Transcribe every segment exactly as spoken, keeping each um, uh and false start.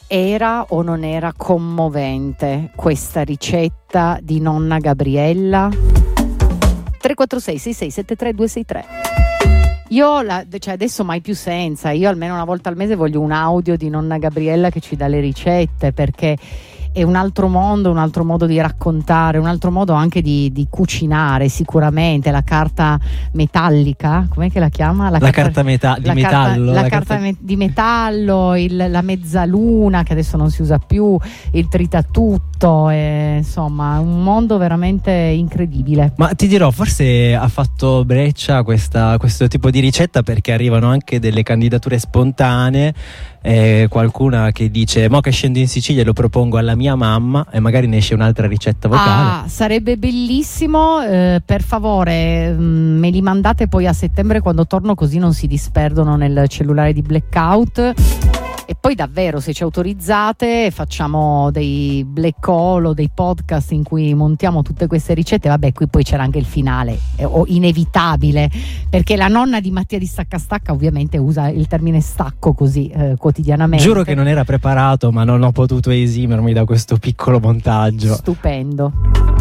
Era o non era commovente questa ricetta di nonna Gabriella? tre quattro sei sei sei sette tre due sei tre. Io la, cioè adesso mai più senza, io almeno una volta al mese voglio un audio di nonna Gabriella che ci dà le ricette, perché è un altro mondo, un altro modo di raccontare, un altro modo anche di, di cucinare. Sicuramente la carta metallica, com'è che la chiama? La, la carta, carta meta- di la metallo carta, la la carta carta me- di metallo, il, la mezzaluna che adesso non si usa più, il tritatutto, e, insomma un mondo veramente incredibile. Ma ti dirò, forse ha fatto breccia questa, questo tipo di ricetta perché arrivano anche delle candidature spontanee, eh, qualcuna che dice mo che scendo in Sicilia lo propongo alla mia mamma, e magari ne esce un'altra ricetta vocale. Ah, sarebbe bellissimo, eh, per favore mh, me li mandate poi a settembre quando torno, così non si disperdono nel cellulare di Blackout. E poi davvero, se ci autorizzate, facciamo dei black hole o dei podcast in cui montiamo tutte queste ricette. Vabbè, qui poi c'era anche il finale, eh, o inevitabile, perché la nonna di Mattia di Stacca Stacca ovviamente usa il termine stacco così eh, quotidianamente. Giuro che non era preparato, ma non ho potuto esimermi da questo piccolo montaggio. Stupendo.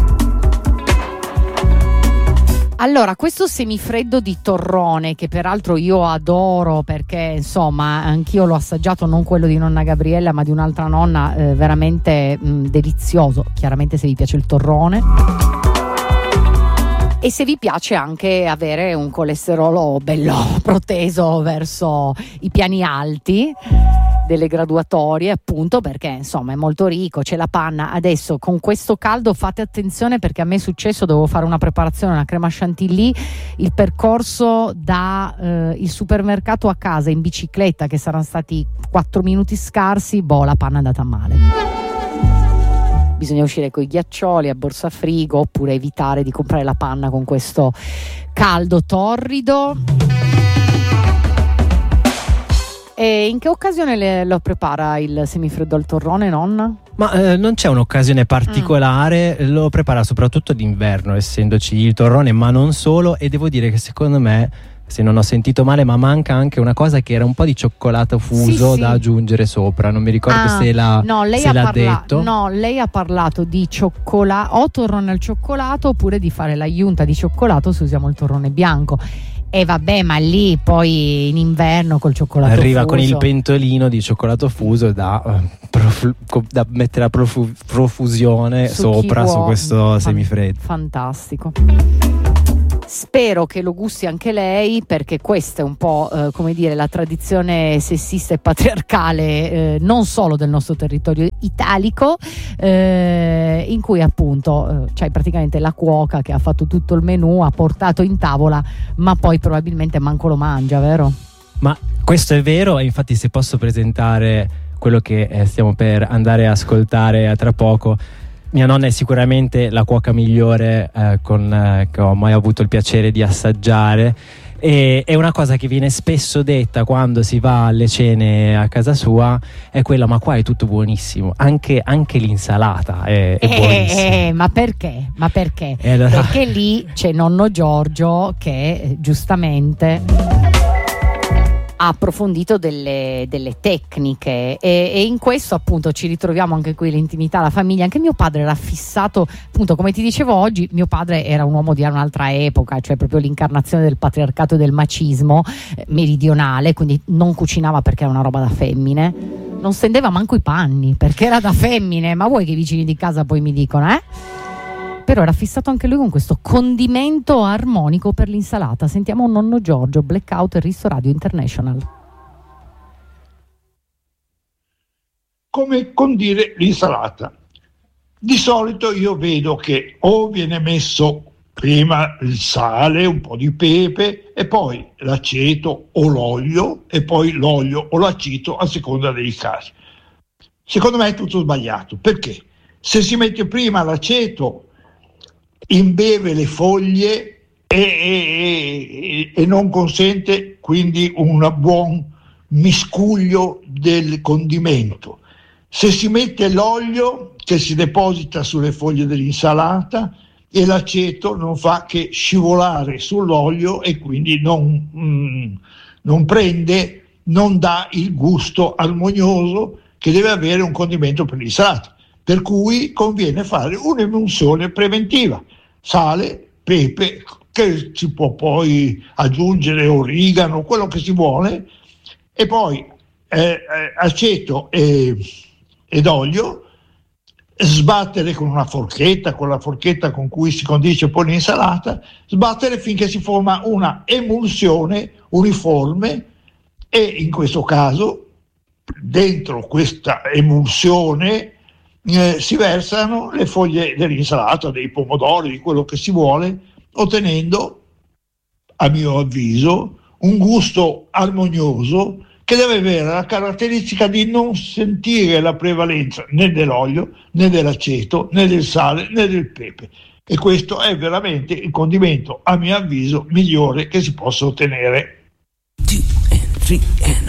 Allora, questo semifreddo di torrone, che peraltro io adoro perché insomma anch'io l'ho assaggiato, non quello di nonna Gabriella ma di un'altra nonna, eh, veramente mh, delizioso, chiaramente se vi piace il torrone e se vi piace anche avere un colesterolo bello proteso verso i piani alti delle graduatorie, appunto perché insomma è molto ricco, c'è la panna. Adesso con questo caldo fate attenzione, perché a me è successo, dovevo fare una preparazione, una crema chantilly, il percorso da eh, il supermercato a casa in bicicletta, che saranno stati quattro minuti scarsi, boh, la panna è andata male. Bisogna uscire con i ghiaccioli a borsa frigo, oppure evitare di comprare la panna con questo caldo torrido. E in che occasione le, lo prepara il semifreddo al torrone, nonna? Ma eh, non c'è un'occasione particolare, mm. lo prepara soprattutto d'inverno, essendoci il torrone, ma non solo. E devo dire che secondo me, se non ho sentito male, ma manca anche una cosa, che era un po' di cioccolato fuso, sì, sì, da aggiungere sopra. Non mi ricordo ah, se, la, no, lei se ha l'ha parla- detto. No, lei ha parlato di cioccolato, o torrone al cioccolato, oppure di fare l'aiunta di cioccolato se usiamo il torrone bianco. E vabbè, ma lì poi in inverno col cioccolato arriva fuso, con il pentolino di cioccolato fuso da, uh, profu- da mettere a profu- profusione su sopra su questo Fan- semifreddo. Fantastico. Spero che lo gusti anche lei, perché questa è un po' eh, come dire la tradizione sessista e patriarcale eh, non solo del nostro territorio italico, eh, in cui appunto eh, c'hai praticamente la cuoca che ha fatto tutto il menù, ha portato in tavola, ma poi probabilmente manco lo mangia, vero? Ma questo è vero, e infatti se posso presentare quello che eh, stiamo per andare a ascoltare tra poco. Mia nonna è sicuramente la cuoca migliore eh, con, eh, che ho mai avuto il piacere di assaggiare, e è una cosa che viene spesso detta quando si va alle cene a casa sua, è quella: ma qua è tutto buonissimo, anche, anche l'insalata è, è eh, buonissima. Eh, ma perché? Ma perché? Allora... Perché lì c'è nonno Giorgio che giustamente ha approfondito delle, delle tecniche, e, e in questo appunto ci ritroviamo anche qui, l'intimità, la famiglia. Anche mio padre era fissato, appunto come ti dicevo oggi, mio padre era un uomo di un'altra epoca, cioè proprio l'incarnazione del patriarcato e del macismo eh, meridionale, quindi non cucinava perché era una roba da femmine, non stendeva manco i panni perché era da femmine, ma vuoi che i vicini di casa poi mi dicono eh? Però era fissato anche lui con questo condimento armonico per l'insalata. Sentiamo nonno Giorgio, Blackout e Risto Radio International. Come condire l'insalata? Di solito io vedo che o viene messo prima il sale, un po' di pepe, e poi l'aceto o l'olio, e poi l'olio o l'aceto a seconda dei casi. Secondo me è tutto sbagliato. Perché? Se si mette prima l'aceto, imbeve le foglie e, e, e non consente quindi un buon miscuglio del condimento. Se si mette l'olio, che si deposita sulle foglie dell'insalata, e l'aceto non fa che scivolare sull'olio e quindi non, mm, non prende, non dà il gusto armonioso che deve avere un condimento per l'insalata, per cui conviene fare un'emulsione preventiva, sale, pepe, che si può poi aggiungere origano, quello che si vuole, e poi eh, aceto e, ed olio, sbattere con una forchetta, con la forchetta con cui si condisce poi l'insalata, sbattere finché si forma una emulsione uniforme, e in questo caso dentro questa emulsione eh, si versano le foglie dell'insalata, dei pomodori, di quello che si vuole, ottenendo, a mio avviso, un gusto armonioso che deve avere la caratteristica di non sentire la prevalenza né dell'olio, né dell'aceto, né del sale, né del pepe. E questo è veramente il condimento, a mio avviso, migliore che si possa ottenere. Two and three and